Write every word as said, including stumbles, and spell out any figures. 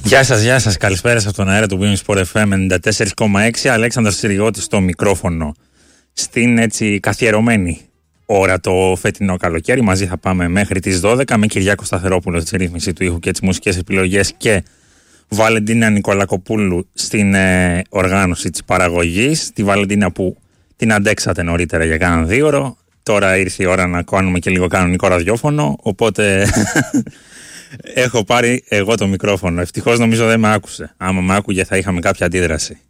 Γεια σας, γεια σας. Καλησπέρα από τον αέρα του Winsport εφ εμ ενενήντα τέσσερα κόμμα έξι. Αλέξανδρος Συριγώτης στο μικρόφωνο. Στην έτσι καθιερωμένη ώρα το φετινό καλοκαίρι. Μαζί θα πάμε μέχρι τις δώδεκα με Κυριάκο Σταθερόπουλο στη ρύθμιση του ήχου και τις μουσικές επιλογές και Βαλεντίνα Νικολακοπούλου στην ε, οργάνωση της παραγωγής. Τη Βαλεντίνα που την αντέξατε νωρίτερα για κανένα δύο ώρο. Τώρα ήρθε η ώρα να κάνουμε και λίγο κανονικό ραδιόφωνο. Οπότε έχω πάρει εγώ το μικρόφωνο. Ευτυχώς νομίζω δεν με άκουσε. Άμα με άκουγε θα είχαμε κάποια αντίδραση.